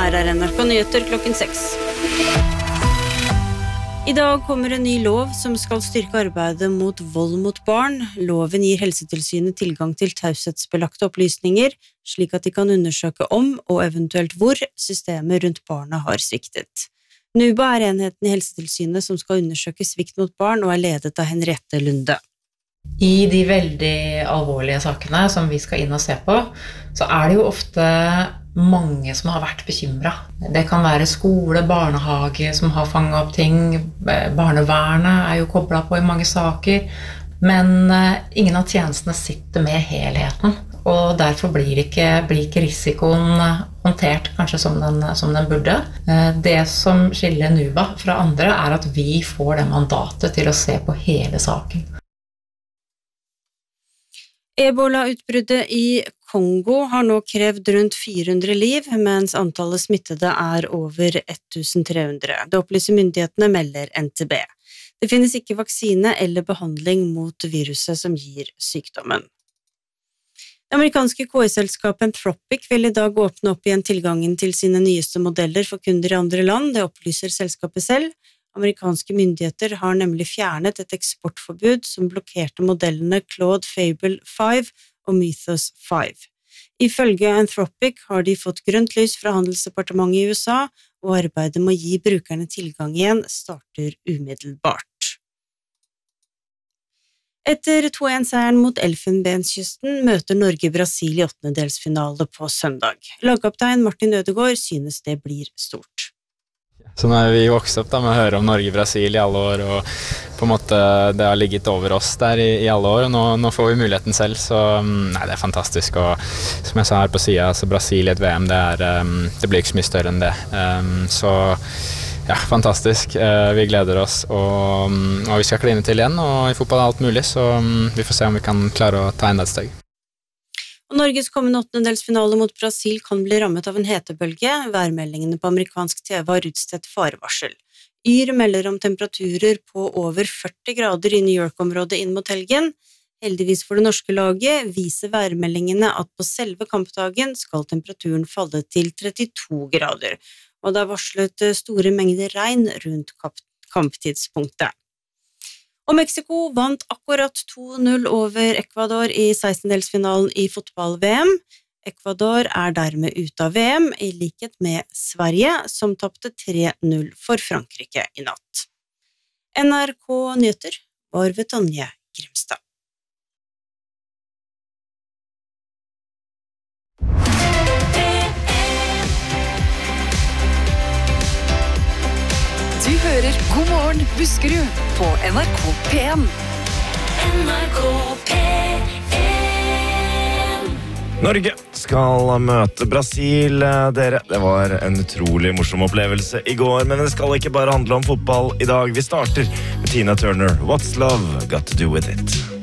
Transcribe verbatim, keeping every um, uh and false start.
her er N R K Nyheter klokken seks. I dag kommer en ny lov som skal styrke arbeidet mot vold mot barn. Loven gir Helsetilsynet tilgang til taushetsbelagte opplysninger, slik at de kan undersøke om, og eventuelt hvor, systemet rundt barna har sviktet. NUBA er enheten i Helsetilsynet som skal undersøke svikt mot barn, og er ledet av Henriette Lunde. I de veldig alvorlige sakene som vi skal inn og se på, så er det jo ofte mange som har vært bekymret. Det kan være skole, barnehage som har fanget opp ting, barnevernet er jo koblet på i mange saker, men ingen av tjenestene sitter med helheten, og derfor blir ikke, blir ikke risikoen håndtert kanskje som den, som den burde. Det som skiller NUBA fra andre er at vi får det mandatet til å se på hele saken. Ebola-utbruddet i Kongo har nå krevd rundt fire hundre liv, mens antallet smittede er over tolv hundre. Det opplyser myndighetene, melder N T B. Det finnes ikke vaksine eller behandling mot viruset som gir sykdommen. Det amerikanske K I-selskapet Anthropic vil i dag åpne opp igjen tilgangen til sine nyeste modeller for kunder i andre land, det opplyser selskapet selv. Amerikanske myndigheter har nemlig fjernet et eksportforbud som blokkerte modellene Claude Fable fem og Mythos fem. Ifølge Anthropic har de fått grønt lys fra Handelsdepartementet i U S A, og arbeidet med å gi brukerne tilgang igjen starter umiddelbart. Etter to en-seieren mot Elfenbenskysten møter Norge Brasil i åttendedelsfinale på søndag. Lagkaptein Martin Ødegaard synes det blir stort. Så nå er vi vokst opp da, med å høre om Norge-Brasil i alle år, og på en måte det har ligget over oss der i, i alle år, og nå, nå får vi muligheten selv, så nei, det er fantastisk, og som jeg sa her på siden, altså Brasil i et V M, det, er, det blir ikke så mye større enn det, så ja, fantastisk, vi gleder oss, og, og vi skal kline til igjen, og i fotball er alt mulig, så vi får se om vi kan klare å ta enda et steg. Og Norges kommende åttendedelsfinale mot Brasil kan bli rammet av en hetebølge. Værmeldingene på amerikansk T V har utstedt farevarsel. Yr melder om temperaturer på over førti grader i New York-området inn mot helgen. Heldigvis for det norske laget viser værmeldingene at på selve kampdagen skal temperaturen falle til trettito grader, og det er varslet store mengder regn rundt kamptidspunktet. Og Mexico vant akkurat to null over Ecuador i sekstendedelsfinalen i fotball-V M. Ecuador er dermed ute av V M, i likhet med Sverige, som tappte tre null for Frankrike i natt. N R K Nyheter var ved Tonje Grimstad. Du hører God morgen Buskerud på N R K P en. N R K P en. Norge skal møte Brasil, dere. Det var en utrolig morsom opplevelse i går, men det skal ikke bare handle om fotball i dag. Vi starter med Tina Turner. What's love got to do with it?